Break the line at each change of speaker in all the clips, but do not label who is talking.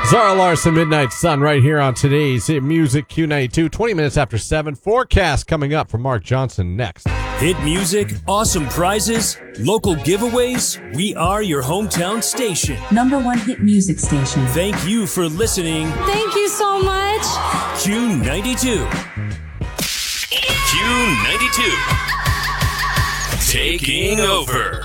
Zara Larson, Midnight Sun, right here on today's Hit Music Q92. 20 minutes after 7. Forecast coming up from Mark Johnson next.
Hit music, awesome prizes, local giveaways. We are your hometown station.
#1 hit music station.
Thank you for listening.
Thank you so much.
Q92. Q92. Taking over.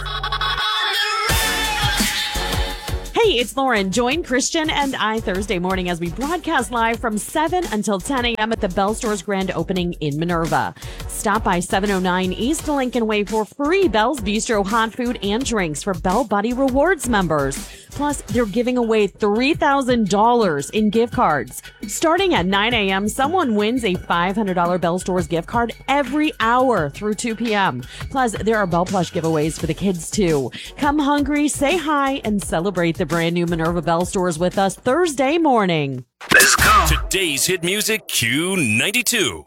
Hey, it's Lauren. Join Christian and I Thursday morning as we broadcast live from 7 until 10 a.m. at the Bell Store's grand opening in Minerva. Stop by 709 East Lincoln Way for free Bell's Bistro hot food and drinks for Bell Buddy Rewards members. Plus, they're giving away $3,000 in gift cards. Starting at 9 a.m., someone wins a $500 Bell Stores gift card every hour through 2 p.m. Plus, there are Bell Plush giveaways for the kids, too. Come hungry, say hi, and celebrate the brand new Minerva Bell Stores with us Thursday morning.
Let's go. Today's Hit Music Q92.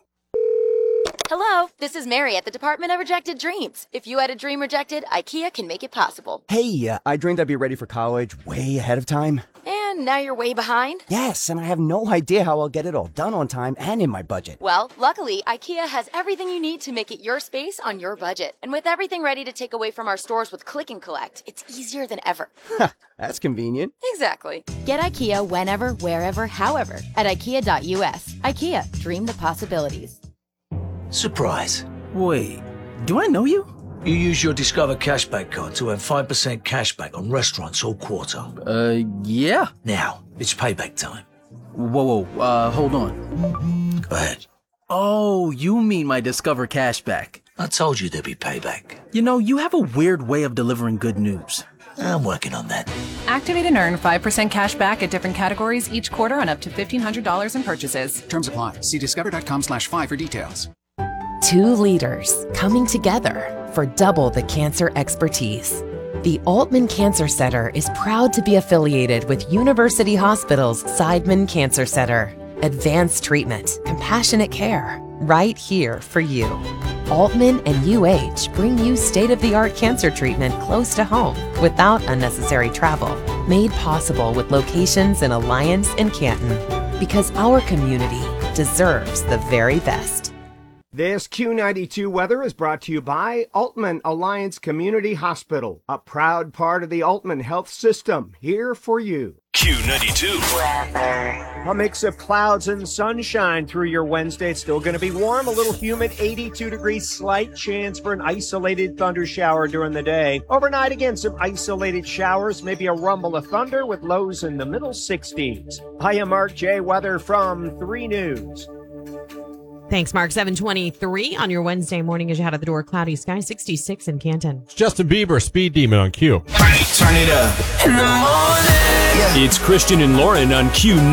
Hello, this is Mary at the Department of Rejected Dreams. If you had a dream rejected, IKEA can make it possible.
Hey, I dreamed I'd be ready for college way ahead of time.
And now you're way behind?
Yes, and I have no idea how I'll get it all done on time and in my budget.
Well, luckily, IKEA has everything you need to make it your space on your budget. And with everything ready to take away from our stores with Click and Collect, it's easier than ever.
That's convenient.
Exactly. Get IKEA whenever, wherever, however at IKEA.us. IKEA, dream the possibilities.
Surprise.
Wait, do I know you?
You use your Discover Cashback card to earn 5% cashback on restaurants all quarter.
Yeah.
Now, it's payback time.
Whoa, hold on.
Go ahead.
Oh, you mean my Discover Cashback.
I told you there'd be payback.
You know, you have a weird way of delivering good news.
I'm working on that.
Activate and earn 5% cash back at different categories each quarter on up to $1,500 in purchases.
Terms apply. See discover.com/5 for details.
2 leaders coming together for double the cancer expertise. The Altman Cancer Center is proud to be affiliated with University Hospital's Seidman Cancer Center. Advanced treatment, compassionate care, right here for you. Altman and UH bring you state-of-the-art cancer treatment close to home without unnecessary travel. Made possible with locations in Alliance and Canton. Because our community deserves the very best.
This Q92 weather is brought to you by Altman Alliance Community Hospital, a proud part of the Altman Health System, here for you.
Q92.
A mix of clouds and sunshine through your Wednesday. It's still going to be warm, a little humid, 82 degrees, slight chance for an isolated thunder shower during the day. Overnight, again, some isolated showers, maybe a rumble of thunder with lows in the middle 60s. I am Mark J. Weather from 3 News.
Thanks, Mark. 7:23 on your Wednesday morning as you head out the door. Cloudy sky, 66 in Canton.
Justin Bieber, Speed Demon on Q.
Turn it up. In the morning. It's Christian and Lauren on Q92.